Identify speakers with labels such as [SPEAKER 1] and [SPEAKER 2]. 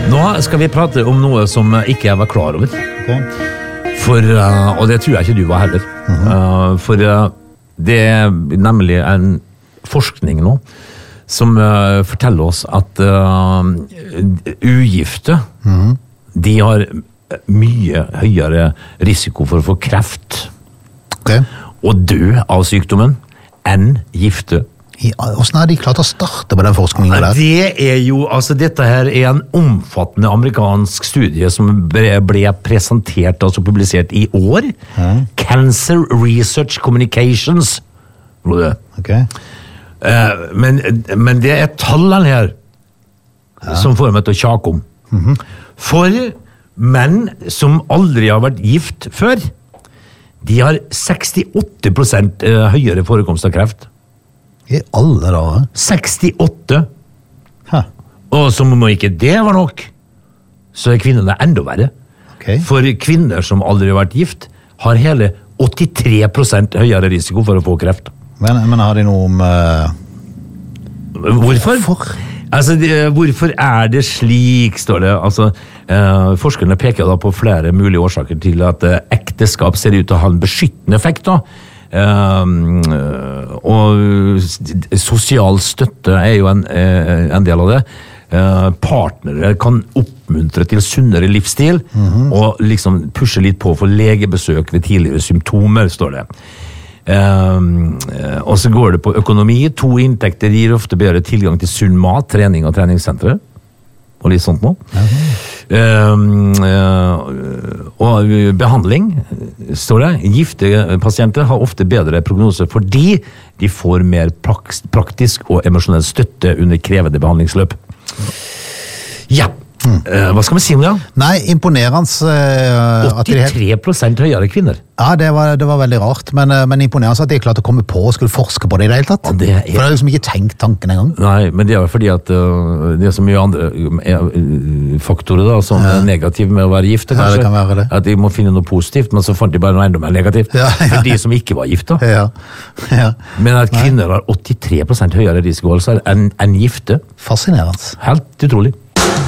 [SPEAKER 1] Nå skal vi prate om noe som ikke jeg var klar over.
[SPEAKER 2] Okay.
[SPEAKER 1] Og det tror jeg ikke du var heller. For det er nemlig en forskning nå som forteller oss at ugifte de har mye høyere risiko for å få kreft og dø av sykdommen enn gifte.
[SPEAKER 2] Hvordan har de klart å starte på den forskningen der?
[SPEAKER 1] Det er jo, altså dette her er en omfattende amerikansk studie som ble presentert, altså publisert i år. Cancer Research Communications.
[SPEAKER 2] Okay.
[SPEAKER 1] Men det er tallene her som får meg til å kjake om. For menn som aldri har vært gift før, de har 68% høyere forekomst av kreft.
[SPEAKER 2] I alle dager?
[SPEAKER 1] 68. Og som om ikke det var nok, så er kvinnene enda verre.
[SPEAKER 2] Okay.
[SPEAKER 1] For kvinner som aldri har vært gift, har hele 83% høyere risiko for å få kreft.
[SPEAKER 2] Men har de noe om...
[SPEAKER 1] Hvorfor? Altså, hvorfor er det slik, står det. Altså, forskerne peker da på flere mulige årsaker til at ekteskap ser ut til å ha en beskyttende effekt da. Og sosial støtte er jo en del av det. Partnere kan oppmuntre til sunnere livsstil og liksom pushe litt på for legebesøk ved tidligere symptomer, står det. Og så går det på økonomi. 2 inntekter gir ofte bedre tilgang til sunn mat, trening og treningssentre og litt sånt nå. Og behandling, står det. Gifte pasienter har ofte bedre prognose fordi de får mer praktisk og emosjonell støtte under krevende behandlingsløp. Ja, hva skal vi si om det?
[SPEAKER 2] Nei, imponerende
[SPEAKER 1] 83% høyere kvinner.
[SPEAKER 2] Ja, det var veldig rart, men imponerende at de klarte å komme på og skulle forske på det i det hele tatt.
[SPEAKER 1] Ja,
[SPEAKER 2] For det er liksom ikke tenkt tanken en gang.
[SPEAKER 1] Nei, men det er jo fordi at det er så mye andre faktorer da, som er negativ med å være gifte, kanskje.
[SPEAKER 2] Ja, det kan være det.
[SPEAKER 1] At de må finne noe positivt, men så fant de bare noe enda mer negativt. For de som ikke var gift da. Men at kvinner har 83% høyere risiko enn gifte.
[SPEAKER 2] Fascinerende.
[SPEAKER 1] Helt utrolig.